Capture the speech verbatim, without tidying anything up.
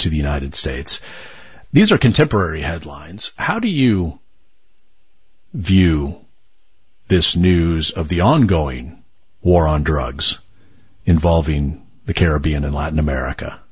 to the United States. These are contemporary headlines. How do you view this news of the ongoing war on drugs involving the Caribbean and Latin America?